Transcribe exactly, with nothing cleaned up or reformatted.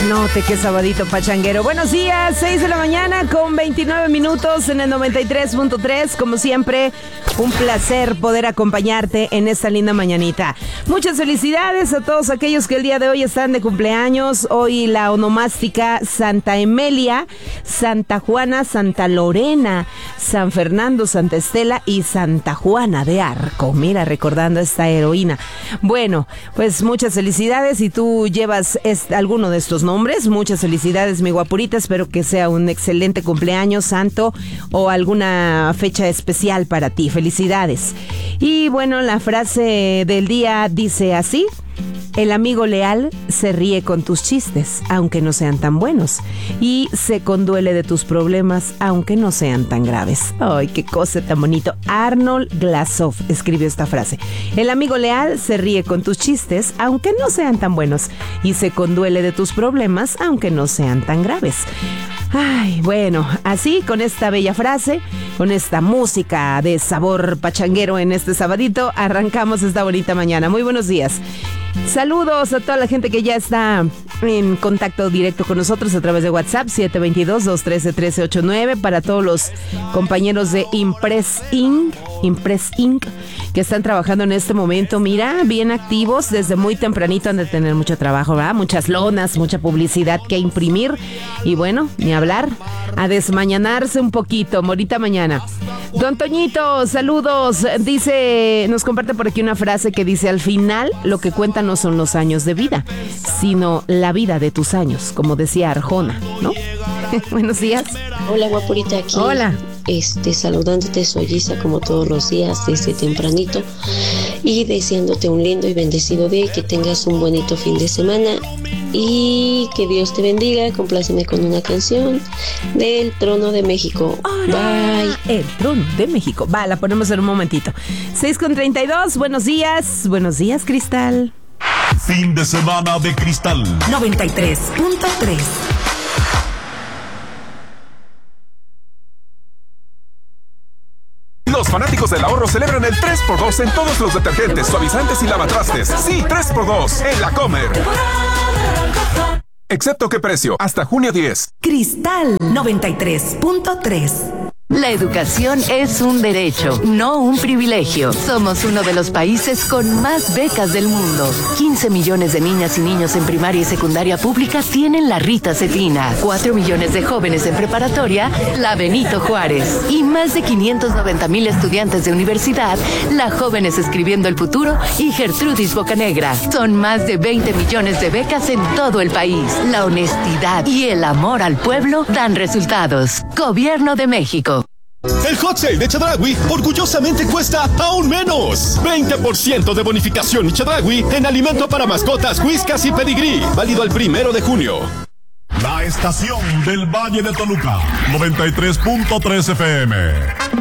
note, qué sabadito pachanguero. Buenos días, seis de la mañana con veintinueve minutos en el noventa y tres punto tres. Como siempre, un placer poder acompañarte en esta linda mañanita. Muchas felicidades a todos aquellos que el día de hoy están de cumpleaños. Hoy la onomástica Santa Emelia, Santa Juana, Santa Lorena, San Fernando, Santa Estela y Santa Juana de Arco. Mira, recordando a esta heroína. Bueno, pues muchas felicidades. Si tú llevas este, alguno de estos nombres, muchas felicidades, mi guapurita. Espero que sea un excelente cumpleaños santo o alguna fecha especial para ti. Felicidades. Y bueno, la frase del día dice así: el amigo leal se ríe con tus chistes, aunque no sean tan buenos, y se conduele de tus problemas, aunque no sean tan graves. ¡Ay, qué cosa tan bonito! Arnold Glasov escribió esta frase. El amigo leal se ríe con tus chistes, aunque no sean tan buenos, y se conduele de tus problemas, aunque no sean tan graves. Ay, bueno, así con esta bella frase, con esta música de sabor pachanguero en este sabadito, arrancamos esta bonita mañana. Muy buenos días. Saludos a toda la gente que ya está en contacto directo con nosotros a través de WhatsApp siete dos dos, dos uno tres, uno tres ocho nueve, para todos los compañeros de Impress Inc Impress Inc que están trabajando en este momento. Mira, bien activos, desde muy tempranito han de tener mucho trabajo, ¿verdad? Muchas lonas, mucha publicidad que imprimir y bueno, ni hablar, a desmañanarse un poquito, bonita mañana. Don Toñito, saludos, dice, nos comparte por aquí una frase que dice: al final lo que cuenta no son los años de vida, sino la vida de tus años, como decía Arjona, ¿no? Buenos días. Hola, guapurita, aquí. Hola. Este, saludándote, soy Isa, como todos los días, desde tempranito, y deseándote un lindo y bendecido día, que tengas un bonito fin de semana y que Dios te bendiga. Compláceme con una canción del Trono de México. Hola. Bye. El Trono de México. Va, la ponemos en un momentito. seis con treinta y dos, buenos días. Buenos días, Cristal. Fin de semana de Cristal noventa y tres punto tres. Los fanáticos del ahorro celebran el tres por dos en todos los detergentes, suavizantes y lavatrastes. Sí, tres por dos en la Comer. Excepto qué precio, hasta junio diez. Cristal noventa y tres punto tres. La educación es un derecho, no un privilegio. Somos uno de los países con más becas del mundo. quince millones de niñas y niños en primaria y secundaria pública tienen la Rita Cetina. cuatro millones de jóvenes en preparatoria, la Benito Juárez. Y más de quinientos noventa mil estudiantes de universidad, la Jóvenes Escribiendo el Futuro y Gertrudis Bocanegra. Son más de veinte millones de becas en todo el país. La honestidad y el amor al pueblo dan resultados. Gobierno de México. El hot sale de Chedraui orgullosamente cuesta aún menos. veinte por ciento de bonificación y Chedraui en alimento para mascotas, whiskas y pedigrí. Válido el primero de junio. La estación del Valle de Toluca, noventa y tres punto tres F M.